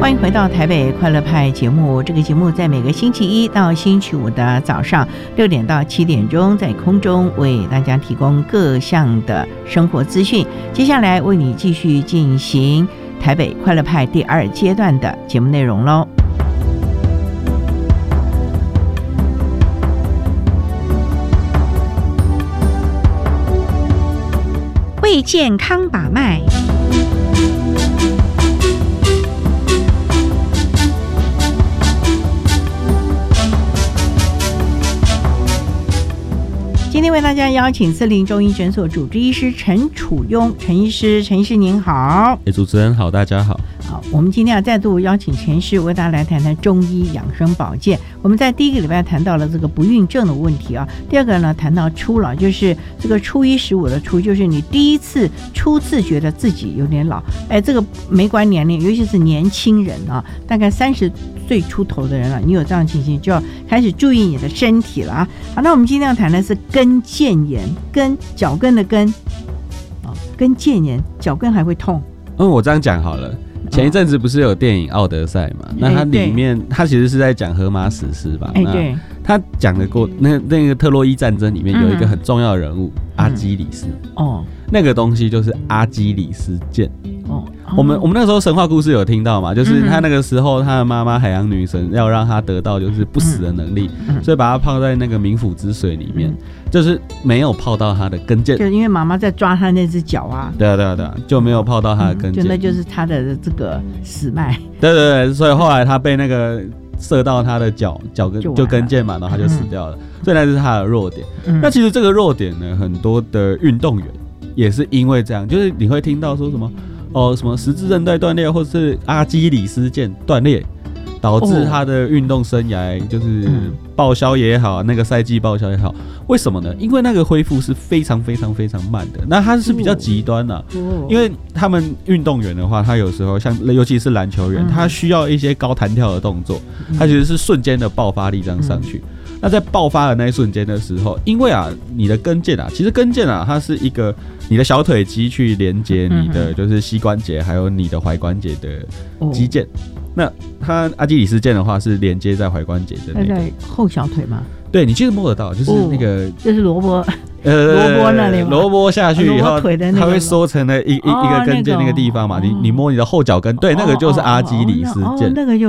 欢迎回到台北快乐派节目。这个节目在每个星期一到星期五的早上6点到7点钟，在空中为大家提供各项的生活资讯。接下来为你继续进行台北快乐派第2阶段的节目内容咯。为健康把脉，今天为大家邀请四零中医诊所主治医师陈楚庸陈医师您好。 主持人好，大家好。 好，我们今天要再度邀请陈医师为大家来谈谈中医养生保健。我们在第一个礼拜谈到了这个不孕症的问题啊，第二个呢谈到初老，就是这个初一15的初，就是你初次觉得自己有点老，这个没关年龄，尤其是年轻人啊，大概30岁出头的人了，你有这样的情形就要开始注意你的身体了啊。好，那我们今天要谈的是跟腱炎，脚跟的跟跟腱炎，脚跟还会痛。 我这样讲好了。前一阵子不是有电影《奥德赛》嘛？那它里面它其实是在讲荷马史诗吧？ 对。 他讲的过那个特洛伊战争里面有一个很重要的人物阿基里斯。那个东西就是阿基里斯腱。我们那个时候神话故事有听到嘛，就是他那个时候他的妈妈海洋女神要让他得到就是不死的能力，所以把他泡在那个冥府之水里面，就是没有泡到他的跟腱， 就因为妈妈在抓他那只脚啊， 对，就没有泡到他的跟腱， 那就是他的这个死脉， 对，所以后来他被那个射到他的脚跟就跟腱嘛，然后他就死掉了，所以那是他的弱点。那其实这个弱点呢，很多的运动员也是因为这样，就是你会听到说什么什么十字韧带断裂，或是阿基里斯腱断裂，导致他的运动生涯就是报销也好，那个赛季报销也好。为什么呢？因为那个恢复是非常非常非常慢的，那它是比较极端的因为他们运动员的话，他有时候像尤其是篮球员，他需要一些高弹跳的动作，他其实是瞬间的爆发力这样上去。那在爆发的那一瞬间的时候，因为你的跟腱其实跟腱它是一个你的小腿肌去连接你的就是膝关节还有你的踝关节的肌腱。那它阿基里斯腱的话是连接在踝关节的那个在后小腿吗？ 对，你其实摸得到，就是那个就是萝卜那里吗？ 萝卜下去以后，它会缩成了一个跟腱那个地方嘛。你摸你的后脚跟，对，那个就是阿基里斯腱， 那个就